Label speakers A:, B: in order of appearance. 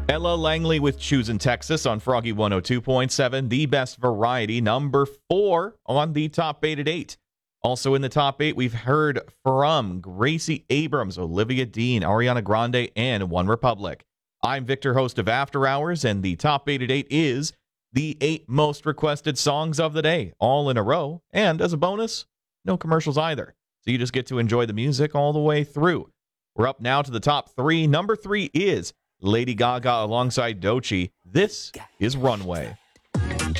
A: Ella Langley with Choosing Texas on Froggy 102.7, the best variety, number 4 on the top 8 at 8. Also in the top 8, we've heard from Gracie Abrams, Olivia Dean, Ariana Grande, and One Republic. I'm Victor, host of After Hours, and the top 8 at 8 is the 8 most requested songs of the day, all in a row. And as a bonus, no commercials either. So you just get to enjoy the music all the way through. We're up now to the top 3. Number 3 is Lady Gaga alongside Doechii. This is Runway.